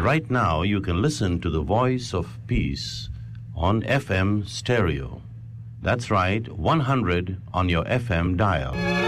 Right now you can listen to the Voice of Peace on FM stereo. That's right, 100 on your FM dial.